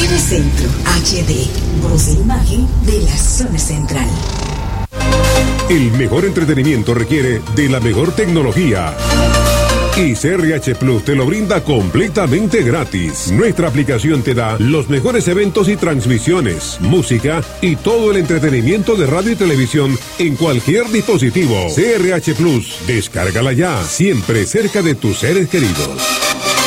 Telecentro HD, voz e imagen de la zona central. El mejor entretenimiento requiere de la mejor tecnología. Y CRH Plus te lo brinda completamente gratis. Nuestra aplicación te da los mejores eventos y transmisiones, música y todo el entretenimiento de radio y televisión en cualquier dispositivo. CRH Plus, descárgala ya, siempre cerca de tus seres queridos.